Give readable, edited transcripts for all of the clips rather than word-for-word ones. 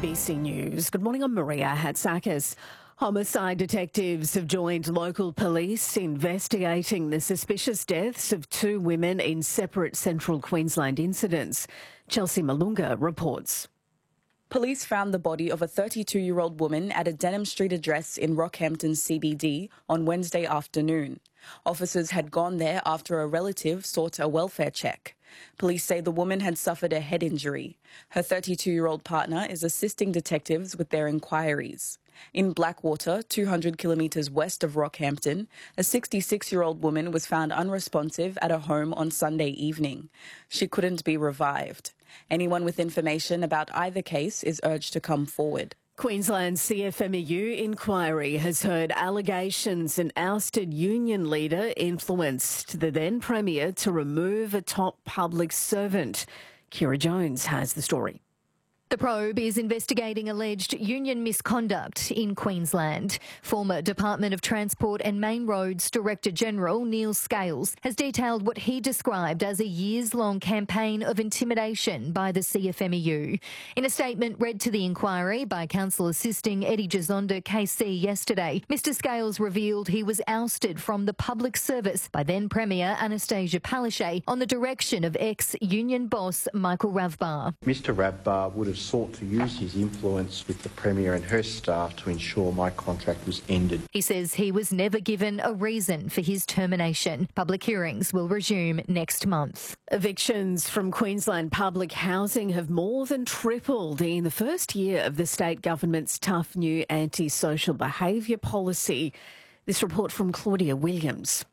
ABC News. Good morning, I'm Maria Hatzakis. Homicide detectives have joined local police investigating the suspicious deaths of two women in separate central Queensland incidents. Chelsea Malunga reports. Police found the body of a 32-year-old woman at a Denham Street address in Rockhampton CBD on Wednesday afternoon. Officers had gone there after a relative sought a welfare check. Police say the woman had suffered a head injury. Her 32-year-old partner is assisting detectives with their inquiries. In Blackwater, 200 kilometres west of Rockhampton, a 66-year-old woman was found unresponsive at a home on Sunday evening. She couldn't be revived. Anyone with information about either case is urged to come forward. Queensland's CFMEU inquiry has heard allegations an ousted union leader influenced the then Premier to remove a top public servant. Kira Jones has the story. The probe is investigating alleged union misconduct in Queensland. Former Department of Transport and Main Roads Director General Neil Scales has detailed what he described as a years-long campaign of intimidation by the CFMEU. In a statement read to the inquiry by Council Assisting Eddie Gizonda KC yesterday, Mr Scales revealed he was ousted from the public service by then Premier Anastasia Palaszczuk on the direction of ex-union boss Michael Ravbar. Mr Ravbar would have sought to use his influence with the Premier and her staff to ensure my contract was ended. He says he was never given a reason for his termination. Public hearings will resume next month. Evictions from Queensland public housing have more than tripled in the first year of the state government's tough new antisocial behaviour policy. This report from Claudia Williams.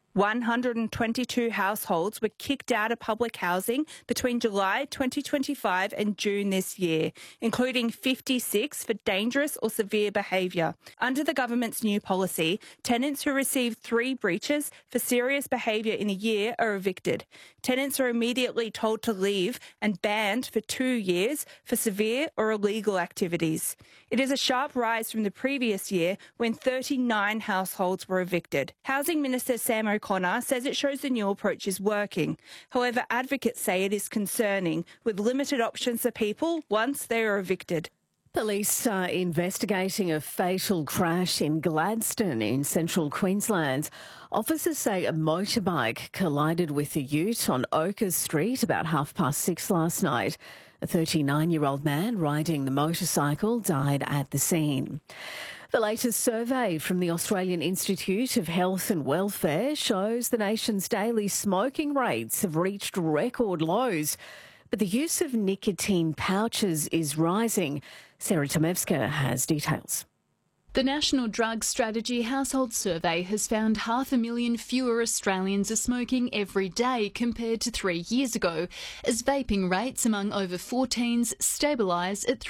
122 households were kicked out of public housing between July 2025 and June this year, including 56 for dangerous or severe behaviour. Under the government's new policy, tenants who receive 3 breaches for serious behaviour in a year are evicted. Tenants are immediately told to leave and banned for 2 years for severe or illegal activities. It is a sharp rise from the previous year when 39 households were evicted. Housing Minister Sam O'Connor says it shows the new approach is working. However, advocates say it is concerning, with limited options for people once they are evicted. Police are investigating a fatal crash in Gladstone in central Queensland. Officers say a motorbike collided with a ute on Oakers Street about 6:30 last night. A 39-year-old man riding the motorcycle died at the scene. The latest survey from the Australian Institute of Health and Welfare shows the nation's daily smoking rates have reached record lows, but the use of nicotine pouches is rising. Sarah Tomevska has details. The National Drug Strategy Household Survey has found 500,000 fewer Australians are smoking every day compared to 3 years ago, as vaping rates among over 14s stabilise at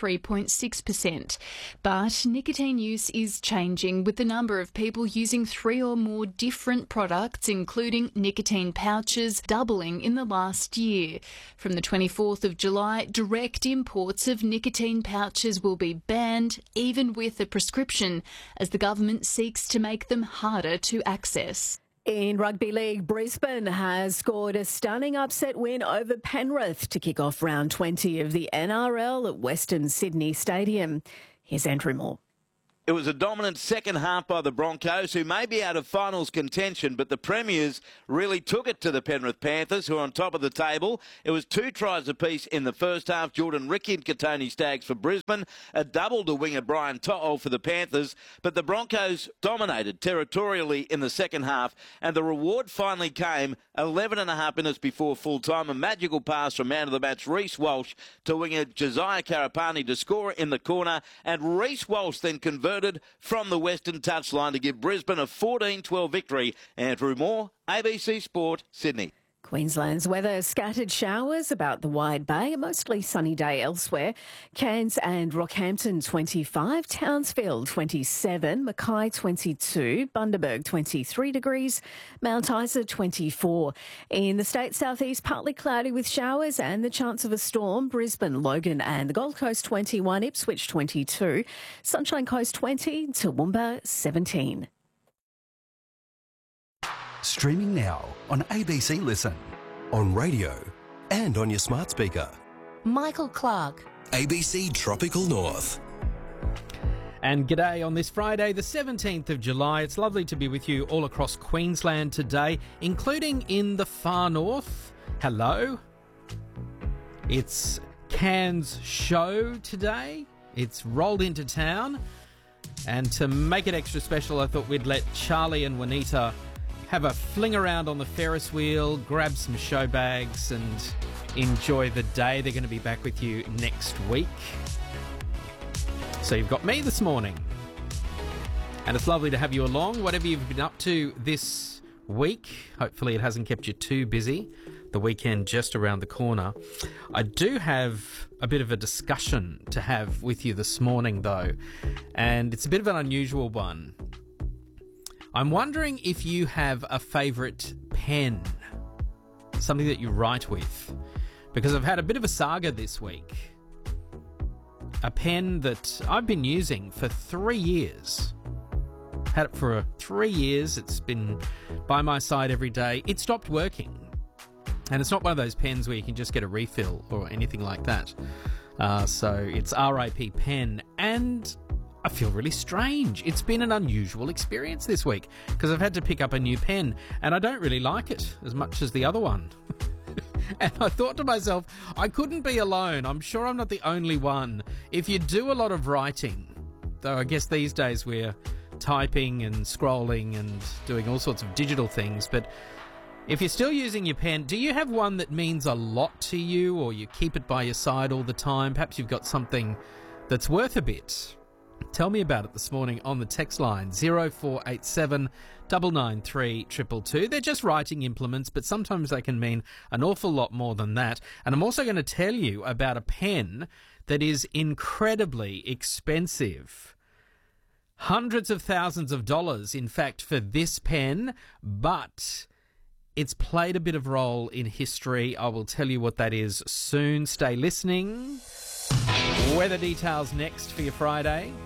3.6%. But nicotine use is changing, with the number of people using 3 or more different products, including nicotine pouches, doubling in the last year. From the 24th of July, direct imports of nicotine pouches will be banned, even with a prescription, as the government seeks to make them harder to access. In Rugby League, Brisbane has scored a stunning upset win over Penrith to kick off round 20 of the NRL at Western Sydney Stadium. Here's Andrew Moore. It was a dominant second half by the Broncos, who may be out of finals contention, but the Premiers really took it to the Penrith Panthers, who are on top of the table. It was 2 tries apiece in the first half. Jordan Ricky and Katoni Staggs for Brisbane, a double to winger Brian To'o for the Panthers, but the Broncos dominated territorially in the second half, and the reward finally came 11.5 minutes before full time. A magical pass from man of the match Reece Walsh to winger Josiah Karapani to score in the corner, and Reece Walsh then converted from the western touchline to give Brisbane a 14-12 victory. Andrew Moore, ABC Sport, Sydney. Queensland's weather, scattered showers about the Wide Bay, a mostly sunny day elsewhere. Cairns and Rockhampton 25, Townsville 27, Mackay 22, Bundaberg 23 degrees, Mount Isa 24. In the state southeast, partly cloudy with showers and the chance of a storm. Brisbane, Logan and the Gold Coast 21, Ipswich 22, Sunshine Coast 20, Toowoomba 17. Streaming now on ABC Listen, on radio and on your smart speaker. Michael Clark, ABC Tropical North. And g'day on this Friday, the 17th of July. It's lovely to be with you all across Queensland today, including in the far north. Hello. It's Cairns Show today. It's rolled into town. And to make it extra special, I thought we'd let Charlie and Juanita have a fling around on the Ferris wheel, grab some show bags and enjoy the day. They're going to be back with you next week. So you've got me this morning. And it's lovely to have you along. Whatever you've been up to this week, hopefully it hasn't kept you too busy. The weekend just around the corner. I do have a bit of a discussion to have with you this morning, though. And it's a bit of an unusual one. I'm wondering if you have a favourite pen. Something that you write with. Because I've had a bit of a saga this week. A pen that I've been using for 3 years. Had it for 3 years. It's been by my side every day. It stopped working. And it's not one of those pens where you can just get a refill or anything like that. So it's RIP pen. And I feel really strange. It's been an unusual experience this week because I've had to pick up a new pen and I don't really like it as much as the other one. And I thought to myself, I couldn't be alone. I'm sure I'm not the only one. If you do a lot of writing, though I guess these days we're typing and scrolling and doing all sorts of digital things, but if you're still using your pen, do you have one that means a lot to you or you keep it by your side all the time? Perhaps you've got something that's worth a bit. Tell me about it this morning on the text line 0487 993 222. They're just writing implements, but sometimes they can mean an awful lot more than that. And I'm also going to tell you about a pen that is incredibly expensive. Hundreds of thousands of dollars, in fact, for this pen, but it's played a bit of role in history. I will tell you what that is soon. Stay listening. Weather details next for your Friday.